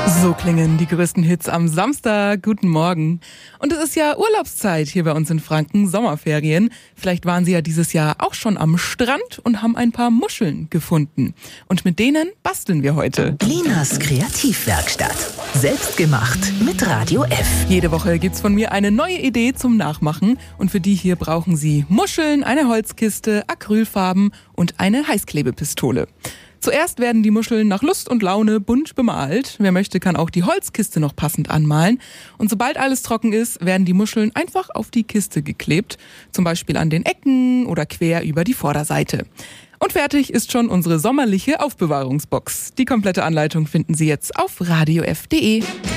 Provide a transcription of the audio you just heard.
So klingen die größten Hits am Samstag. Guten Morgen. Und es ist ja Urlaubszeit hier bei uns in Franken, Sommerferien. Vielleicht waren Sie ja dieses Jahr auch schon am Strand und haben ein paar Muscheln gefunden. Und mit denen basteln wir heute. Linas Kreativwerkstatt. Selbstgemacht mit Radio F. Jede Woche gibt's von mir eine neue Idee zum Nachmachen. Und für die hier brauchen Sie Muscheln, eine Holzkiste, Acrylfarben und eine Heißklebepistole. Zuerst werden die Muscheln nach Lust und Laune bunt bemalt. Wer möchte, kann auch die Holzkiste noch passend anmalen. Und sobald alles trocken ist, werden die Muscheln einfach auf die Kiste geklebt. Zum Beispiel an den Ecken oder quer über die Vorderseite. Und fertig ist schon unsere sommerliche Aufbewahrungsbox. Die komplette Anleitung finden Sie jetzt auf radiof.de.